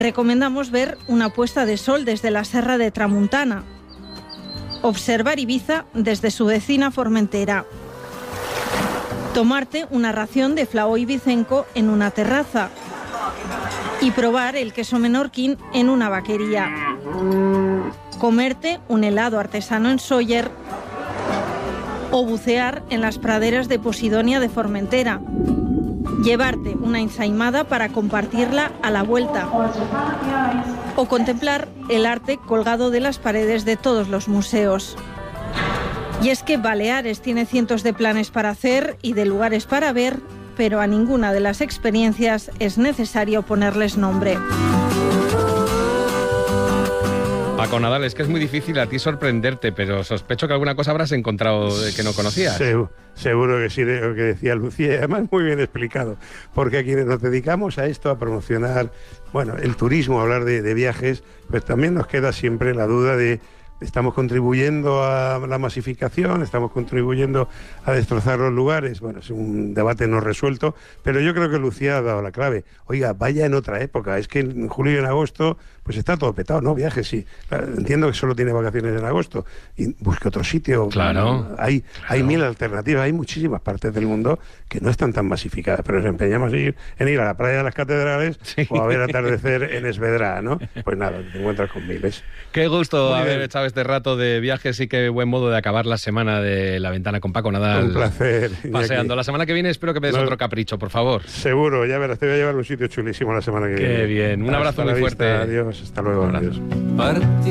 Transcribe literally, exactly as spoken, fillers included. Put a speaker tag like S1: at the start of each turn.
S1: Recomendamos ver una puesta de sol desde la Serra de Tramuntana, observar Ibiza desde su vecina Formentera, tomarte una ración de flaó ibicenco en una terraza y probar el queso menorquín en una vaquería, comerte un helado artesano en Sóller o bucear en las praderas de Posidonia de Formentera. Llevarte una ensaimada para compartirla a la vuelta o contemplar el arte colgado de las paredes de todos los museos. Y es que Baleares tiene cientos de planes para hacer y de lugares para ver, pero a ninguna de las experiencias es necesario ponerles nombre.
S2: Paco Nadal, es que es muy difícil a ti sorprenderte, pero sospecho que alguna cosa habrás encontrado que no conocías.
S3: Seguro, seguro que sí, lo que decía Lucía, y además muy bien explicado, porque a quienes nos dedicamos a esto, a promocionar, bueno, el turismo, a hablar de, de viajes, pues también nos queda siempre la duda de ¿estamos contribuyendo a la masificación? ¿Estamos contribuyendo a destrozar los lugares? Bueno, es un debate no resuelto, pero yo creo que Lucía ha dado la clave. Oiga, vaya en otra época. Es que en julio y en agosto pues está todo petado, ¿no? Viajes, sí. Entiendo que solo tiene vacaciones en agosto. Y busque otro sitio.
S2: Claro.
S3: Hay,
S2: claro.
S3: hay mil alternativas. Hay muchísimas partes del mundo que no están tan masificadas, pero nos empeñamos en ir, en ir a la playa de las Catedrales sí. o a ver atardecer en Esvedra, ¿no? Pues nada, te encuentras con miles.
S2: Qué gusto Muy haber bien. echado este rato de viajes y qué buen modo de acabar la semana de La Ventana con Paco Nadal.
S3: Un placer.
S2: Paseando. La semana que viene espero que me des no, otro capricho, por favor.
S3: Seguro, ya verás, te voy a llevar a un sitio chulísimo la semana que
S2: qué
S3: viene.
S2: Qué bien, un abrazo
S3: hasta
S2: muy fuerte.
S3: Vista. Adiós, hasta luego.
S2: Adiós.